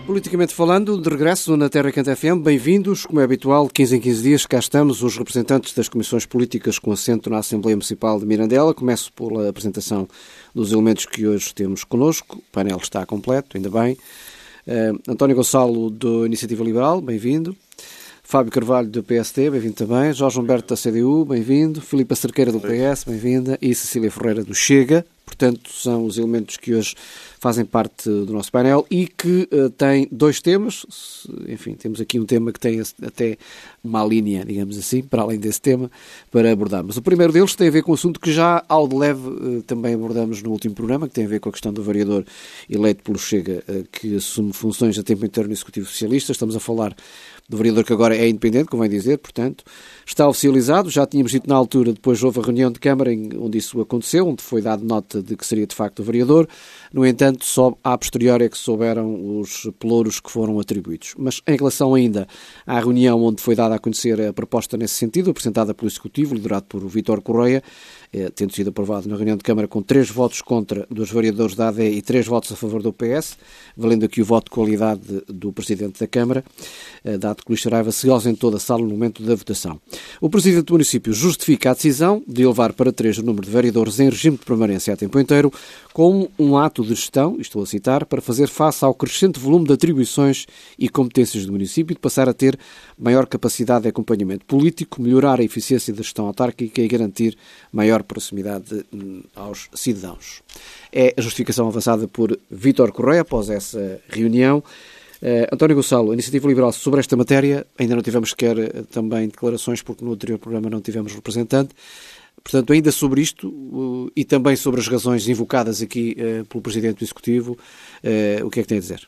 Politicamente falando, de regresso na Terra Canta FM, bem-vindos, como é habitual, 15 em 15 dias, cá estamos os representantes das comissões políticas com assento na Assembleia Municipal de Mirandela. Começo pela apresentação dos elementos que hoje temos connosco. O painel está completo, ainda bem. António Gonçalo, da Iniciativa Liberal, bem-vindo. Fábio Carvalho, do PSD, bem-vindo também. Jorge Humberto, da CDU, bem-vindo. Filipa Cerqueira, do PS, bem-vinda. E Cecília Ferreira, do Chega. Portanto, são os elementos que hoje fazem parte do nosso painel e que têm dois temas. Enfim, temos aqui um tema que tem até uma linha, digamos assim, para além desse tema, para abordarmos. O primeiro deles tem a ver com um assunto que já, ao de leve, também abordamos no último programa, que tem a ver com a questão do vereador eleito pelo Chega, que assume funções a tempo inteiro no Executivo Socialista. Estamos a falar do vereador que agora é independente, convém dizer, portanto, está oficializado. Já tínhamos dito na altura, depois houve a reunião de Câmara onde isso aconteceu, onde foi dado nota de que seria de facto o vereador. No entanto, só a posteriori é que souberam os pelouros que foram atribuídos. Mas em relação ainda à reunião onde foi dada a conhecer a proposta nesse sentido, apresentada pelo Executivo, liderado por Vítor Correia, tendo sido aprovado na reunião de Câmara com 3 votos contra dos vereadores da AD e 3 votos a favor do PS, valendo aqui o voto de qualidade do Presidente da Câmara, dado que Luís Saraiva se ausentou da sala no momento da votação. O Presidente do município justifica a decisão de elevar para 3 o número de vereadores em regime de permanência a tempo inteiro como um ato de gestão, estou a citar, para fazer face ao crescente volume de atribuições e competências do município e de passar a ter maior capacidade de acompanhamento político, melhorar a eficiência da gestão autárquica e garantir maior proximidade aos cidadãos. É a justificação avançada por Vítor Correia após essa reunião. António Gonçalo, Iniciativa Liberal, sobre esta matéria, ainda não tivemos sequer também declarações, porque no anterior programa não tivemos representante. Portanto, ainda sobre isto e também sobre as razões invocadas aqui pelo Presidente do Executivo, o que é que tem a dizer?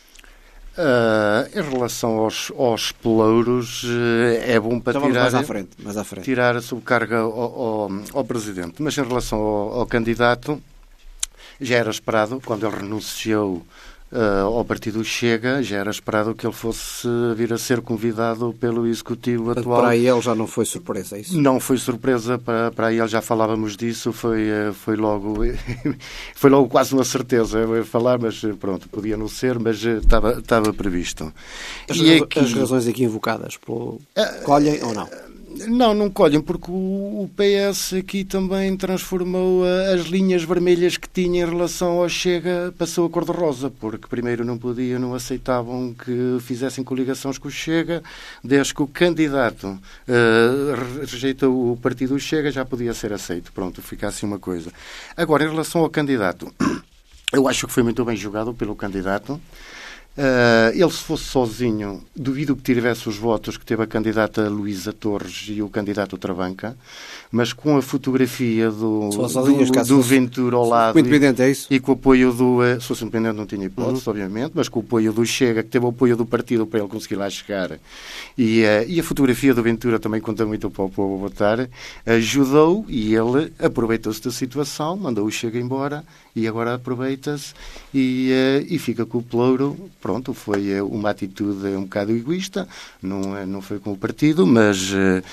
Em relação aos pelouros, é bom para então tirar, mais à frente. Tirar a sobrecarga ao Presidente. Mas em relação ao candidato, já era esperado, quando ele renunciou ao partido Chega, já era esperado que ele fosse vir a ser convidado pelo Executivo atual. Para ele já não foi surpresa, é isso? Não foi surpresa, para ele já falávamos disso, foi logo quase uma certeza eu ia falar, mas pronto, podia não ser, mas estava previsto. As razões aqui invocadas, colhem ou não? Não colhem, porque o PS aqui também transformou as linhas vermelhas que tinha em relação ao Chega, passou a cor-de-rosa, porque primeiro não aceitavam que fizessem coligações com o Chega, desde que o candidato rejeitou o partido Chega, já podia ser aceito. Pronto, fica assim uma coisa. Agora, em relação ao candidato, eu acho que foi muito bem jogado pelo candidato. Ele, se fosse sozinho, duvido que tivesse os votos que teve a candidata Luísa Torres e o candidato Trabanca, mas com a fotografia do Ventura ao lado e com o apoio se fosse independente não tinha hipótese, obviamente, mas com o apoio do Chega, que teve o apoio do partido para ele conseguir lá chegar, e a fotografia do Ventura também conta muito para o povo votar, ajudou, e ele aproveitou-se da situação, mandou o Chega embora e agora aproveita-se e fica com o pelouro. Pronto, foi uma atitude um bocado egoísta, não foi com o partido, mas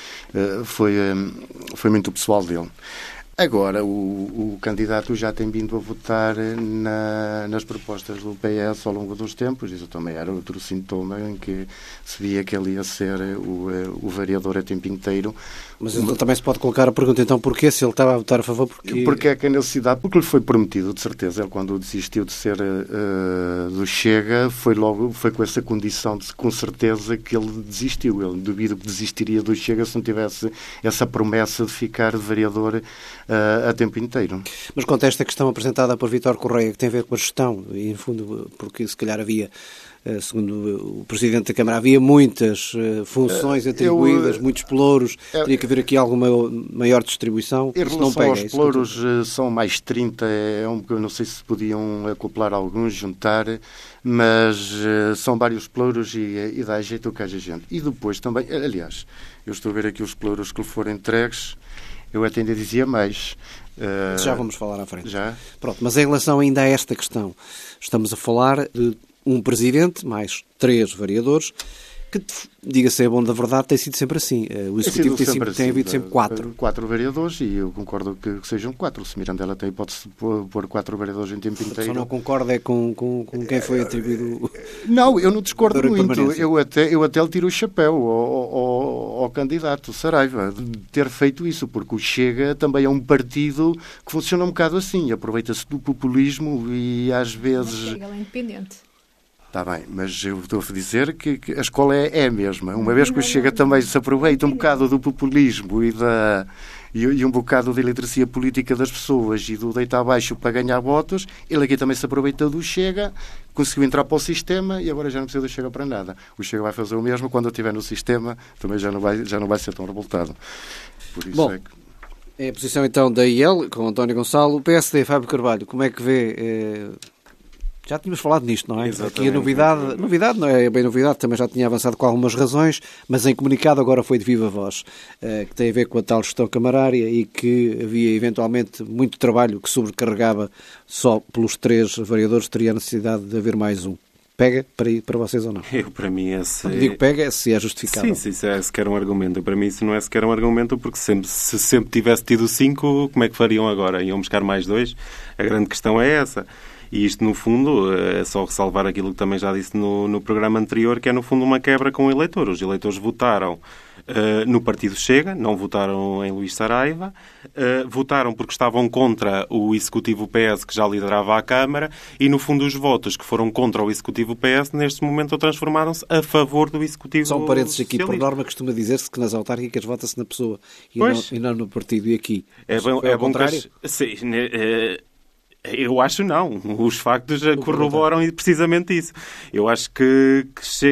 foi muito pessoal dele. Agora, o candidato já tem vindo a votar nas propostas do PS ao longo dos tempos. Isso também era outro sintoma em que se via que ele ia ser o vereador a tempo inteiro. Mas ele também se pode colocar a pergunta, então, porquê? Se ele estava a votar a favor, porquê? Porque é que a necessidade? Porque lhe foi prometido, de certeza. Ele, quando desistiu de ser do Chega, foi com essa condição, com certeza, que ele desistiu. Ele duvido que desistiria do Chega se não tivesse essa promessa de ficar vereador a tempo inteiro. Mas quanto a esta questão apresentada por Vítor Correia, que tem a ver com a gestão, e, no fundo, porque se calhar havia, segundo o Presidente da Câmara, havia muitas funções atribuídas, muitos pelouros, teria que haver aqui alguma maior distribuição. Em relação aos pelouros, são mais 30, eu não sei se podiam acoplar alguns, juntar, mas são vários pelouros e dá jeito que haja gente. E depois também, aliás, eu estou a ver aqui os pelouros que lhe foram entregues, eu até ainda dizia mais. Já vamos falar à frente. Já? Pronto, mas em relação ainda a esta questão, estamos a falar de um presidente, mais 3 vereadores, que, diga-se, é bom da verdade, tem sido sempre assim. O Executivo tem havido sempre 4. 4 vereadores, e eu concordo que sejam 4. Se Mirandela tem a hipótese de pôr 4 vereadores em tempo inteiro... Só não concorda com quem foi atribuído... Não, eu não discordo muito. Eu até lhe tiro o chapéu ao candidato Saraiva de ter feito isso, porque o Chega também é um partido que funciona um bocado assim, aproveita-se do populismo e às vezes... O Chega é independente. Está bem, mas eu estou a dizer que a escola é a mesma. Uma vez que o Chega também se aproveita um bocado do populismo e um bocado da iliteracia política das pessoas e do deitar abaixo para ganhar votos, ele aqui também se aproveita do Chega, conseguiu entrar para o sistema e agora já não precisa do Chega para nada. O Chega vai fazer o mesmo, quando eu estiver no sistema também já não vai ser tão revoltado. Por isso Bom, é a posição então da IEL, com António Gonçalo. O PSD, Fábio Carvalho, como é que vê... Já tínhamos falado nisto, não é? Exatamente. Aqui a novidade não é bem novidade, também já tinha avançado com algumas razões, mas em comunicado agora foi de viva voz, que tem a ver com a tal gestão camarária e que havia eventualmente muito trabalho que sobrecarregava só pelos 3 vereadores, teria a necessidade de haver mais um. Pega para vocês ou não? Para mim esse... Quando digo pega, se é justificável. Sim, isso é sequer um argumento. Para mim isso não é sequer um argumento, porque se sempre tivesse tido 5, como é que fariam agora? Iam buscar mais 2? A grande questão é essa. E isto, no fundo, é só ressalvar aquilo que também já disse no programa anterior, que é, no fundo, uma quebra com o eleitor. Os eleitores votaram no Partido Chega, não votaram em Luís Saraiva, votaram porque estavam contra o Executivo PS, que já liderava a Câmara, e, no fundo, os votos que foram contra o Executivo PS, neste momento, transformaram-se a favor do Executivo Só um parênteses aqui, socialista. por norma, costuma dizer-se que nas autárquicas vota-se na pessoa e não no partido. E aqui? É bom contrário? Sim, eu acho não. Os factos corroboram precisamente isso. Eu acho que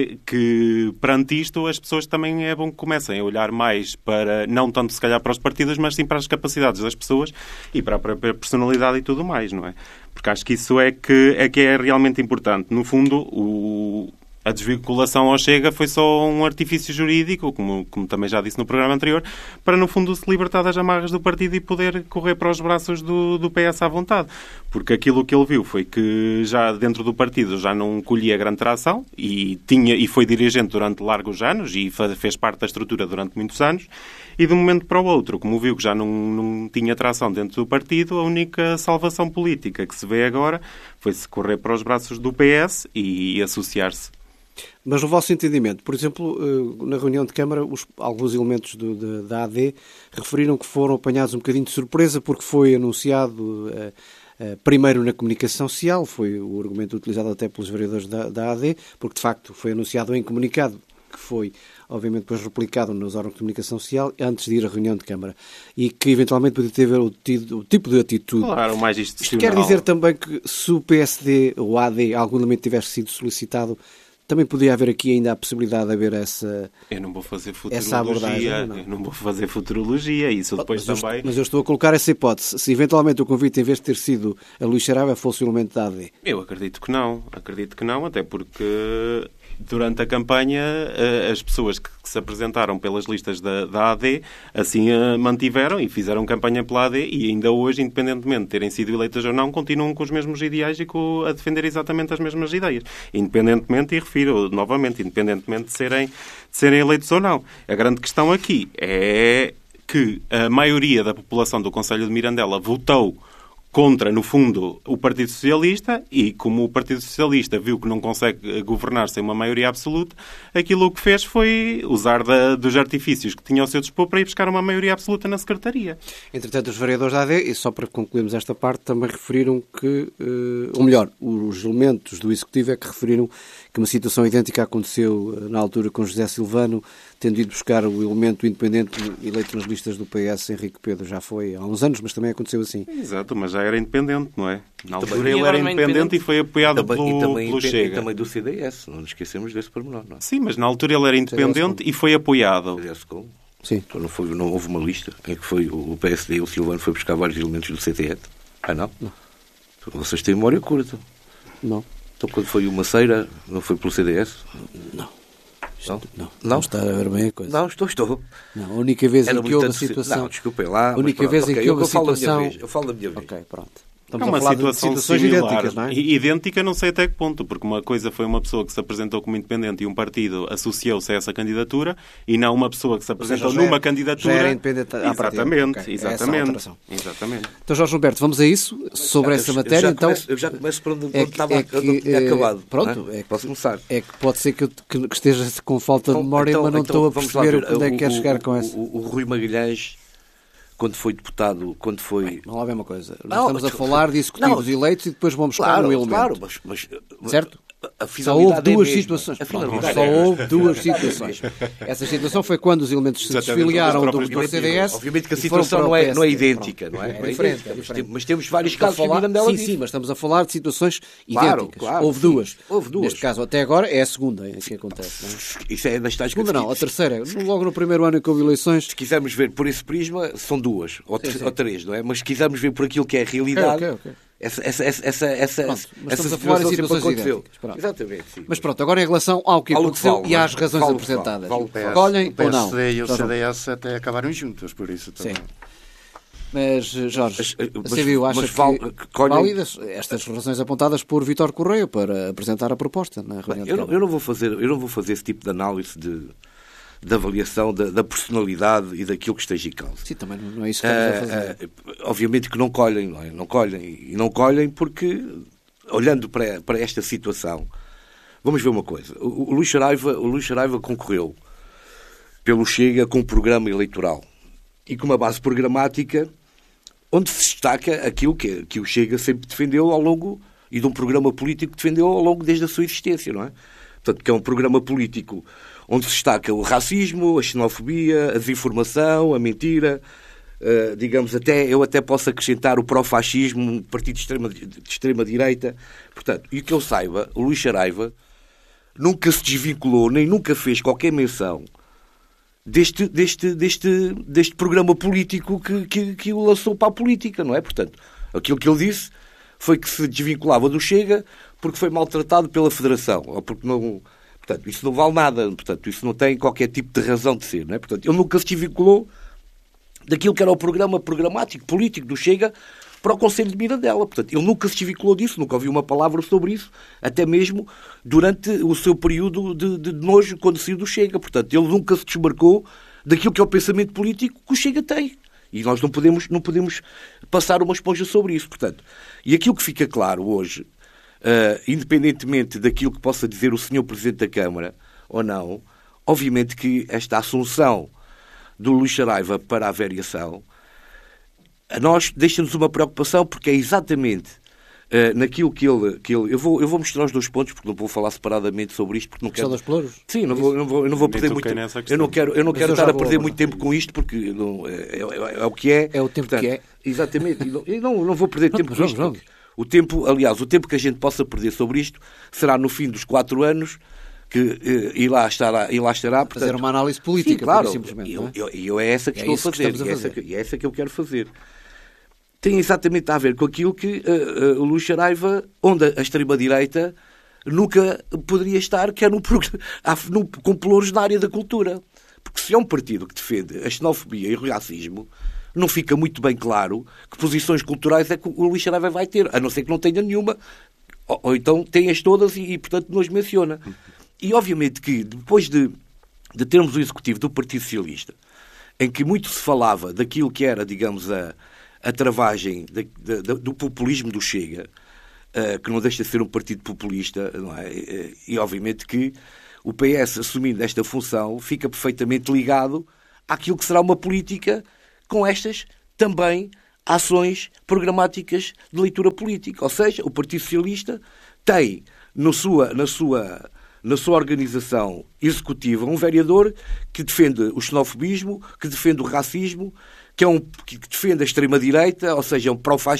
perante isto as pessoas também é bom que comecem a olhar mais para, não tanto se calhar para os partidos, mas sim para as capacidades das pessoas e para a própria personalidade e tudo mais, não é? Porque acho que isso é realmente importante. No fundo, a desvinculação ao Chega foi só um artifício jurídico, como também já disse no programa anterior, para, no fundo, se libertar das amarras do partido e poder correr para os braços do PS à vontade. Porque aquilo que ele viu foi que já dentro do partido já não colhia grande tração e foi dirigente durante largos anos e fez parte da estrutura durante muitos anos. E de um momento para o outro, como viu que já não tinha tração dentro do partido, a única salvação política que se vê agora foi-se correr para os braços do PS e associar-se. Mas no vosso entendimento, por exemplo, na reunião de Câmara, alguns elementos da AD referiram que foram apanhados um bocadinho de surpresa porque foi anunciado primeiro na comunicação social, foi o argumento utilizado até pelos vereadores da AD, porque de facto foi anunciado em comunicado, que foi obviamente depois replicado nos órgãos de comunicação social antes de ir à reunião de Câmara e que eventualmente podia ter o tipo de atitude. Claro, mais institucional. Isto quer dizer também que se o PSD ou a AD algum elemento tivesse sido solicitado, também poderia haver aqui ainda a possibilidade de haver essa... Eu não vou fazer essa abordagem. Eu não vou fazer futurologia, isso depois também... Mas eu estou a colocar essa hipótese. Se eventualmente o convite, em vez de ter sido a Luís Saraiva, fosse o elemento da AD. Eu acredito que não, até porque durante a campanha as pessoas que se apresentaram pelas listas da AD assim mantiveram e fizeram campanha pela AD e ainda hoje, independentemente de terem sido eleitas ou não, continuam com os mesmos ideais e a defender exatamente as mesmas ideias. Independentemente, e refiro novamente, independentemente de serem eleitos ou não. A grande questão aqui é que a maioria da população do Concelho de Mirandela votou contra, no fundo, o Partido Socialista e, como o Partido Socialista viu que não consegue governar sem uma maioria absoluta, aquilo que fez foi usar dos artifícios que tinha ao seu dispor para ir buscar uma maioria absoluta na Secretaria. Entretanto, os vereadores da AD, e só para concluirmos esta parte, também referiram que, ou melhor, os elementos do Executivo é que referiram que uma situação idêntica aconteceu na altura com José Silvano, tendo ido buscar o elemento independente eleito nas listas do PS, Henrique Pedro. Já foi há uns anos, mas também aconteceu assim. Exato, mas já era independente, não é? Na altura ele era independente e foi apoiado pelo Chega. E também do CDS, não nos esquecemos desse pormenor, não é? Sim, mas na altura ele era independente e foi apoiado. CDS como? Sim. Então não houve uma lista em que foi o PSD e o Silvano foi buscar vários elementos do CTF? Ah, não? Não. Então, vocês têm memória curta. Não. Então quando foi o Maceira, não foi pelo CDS? Não. Não está a ver bem a coisa. Não, estou. Não, a única vez em que houve a situação... Não, desculpem lá. A única vez em que houve a situação... Eu falo da minha vez. Ok, pronto. Estamos é uma a falar situação de situações similar, idênticas, não é? Idêntica não sei até que ponto, porque uma coisa foi uma pessoa que se apresentou como independente e um partido associou-se a essa candidatura e não uma pessoa que se apresentou numa candidatura... Já era independente à partida. Exatamente, exatamente. Exatamente. Então, Jorge Humberto, vamos a isso, sobre essa matéria. Eu já começo por onde estava, onde tinha acabado. Pronto, posso começar. É que pode ser que esteja com falta de memória, mas não estou a perceber onde é que quer chegar com essa. O Rui Magalhães, quando foi deputado, não há a mesma coisa. Nós estamos a falar de executivos eleitos e depois vamos buscar um elemento. Claro, mas certo? Só houve duas situações. Só houve duas situações. Essa situação foi quando os elementos se desfiliaram do CDS. Obviamente que a situação não é idêntica, não é? É diferente. Mas temos vários casos que Mirandela disse. Sim, mas estamos a falar de situações idênticas. Houve duas. Neste caso, até agora, é a segunda que acontece. Não é? Isso é das tais segunda não, a terceira. Logo no primeiro ano em que houve eleições... Se quisermos ver por esse prisma, são duas ou três, não é? Mas se quisermos ver por aquilo que é a realidade... Ok. Essa estamos a falar de situações idênticas. Exatamente, sim. Mas pronto, agora em relação ao que aconteceu e às razões apresentadas. Escolhem ou não? O PSD e o CDS até acabaram juntos, por isso também. Sim. Mas, Jorge, a CDU acha que válidas estas razões apontadas por Vítor Correia para apresentar a proposta na reunião de Câmara? Eu não vou fazer esse tipo de análise de avaliação da personalidade e daquilo que esteja em causa. Sim, também não é isso que estamos a fazer. Obviamente que não colhem, não é? Não colhem porque, olhando para esta situação, vamos ver uma coisa. O Luís Saraiva concorreu pelo Chega com um programa eleitoral e com uma base programática onde se destaca aquilo que o Chega sempre defendeu ao longo, e de um programa político que defendeu ao longo desde a sua existência, não é? Portanto, que é um programa político onde se destaca o racismo, a xenofobia, a desinformação, a mentira, digamos, eu até posso acrescentar o pró-fascismo, um partido de extrema-direita. Portanto, e que eu saiba, o Luís Saraiva nunca se desvinculou, nem nunca fez qualquer menção deste programa político que o lançou para a política, não é? Portanto, aquilo que ele disse foi que se desvinculava do Chega porque foi maltratado pela Federação, ou porque não... Portanto, isso não vale nada, portanto, isso não tem qualquer tipo de razão de ser, não é? Portanto, ele nunca se desvinculou daquilo que era o programa programático, político do Chega para o Conselho de Mirandela. Portanto, ele nunca se desvinculou disso, nunca ouviu uma palavra sobre isso, até mesmo durante o seu período de nojo quando saiu do Chega. Portanto, ele nunca se desmarcou daquilo que é o pensamento político que o Chega tem. E nós não podemos passar uma esponja sobre isso. Portanto, e aquilo que fica claro hoje, independentemente daquilo que possa dizer o Sr. Presidente da Câmara ou não, obviamente que esta assunção do Luís Saraiva para a variação a nós deixa-nos uma preocupação, porque é exatamente naquilo que ele... Eu vou mostrar os dois pontos, porque não vou falar separadamente sobre isto, porque não quero... São dos pluros? Sim, eu não vou perder muito tempo. Eu não quero estar a perder muito tempo com isto, porque é o que é. É o tempo, portanto, que é. Exatamente. E não vou perder tempo com isto. O tempo que a gente possa perder sobre isto será no fim dos 4 anos, e lá estará. Portanto, fazer uma análise política, sim, claro, simplesmente. É essa que estou a fazer. E é essa que eu quero fazer. Tem exatamente a ver com aquilo que o Luís Saraiva, onde a extrema-direita nunca poderia estar, que é com pelouros na área da cultura. Porque se é um partido que defende a xenofobia e o racismo, não fica muito bem claro que posições culturais é que o Luís Saraiva vai ter, a não ser que não tenha nenhuma, ou então tem-as todas e portanto, não as menciona. E, obviamente, que depois de termos o executivo do Partido Socialista, em que muito se falava daquilo que era, digamos, a travagem do populismo do Chega, que não deixa de ser um partido populista, não é? E, obviamente, que o PS, assumindo esta função, fica perfeitamente ligado àquilo que será uma política com estas também ações programáticas de leitura política. Ou seja, o Partido Socialista tem na sua organização executiva um vereador que defende o xenofobismo, que defende o racismo, que defende a extrema-direita, ou seja, é um pró-fascista,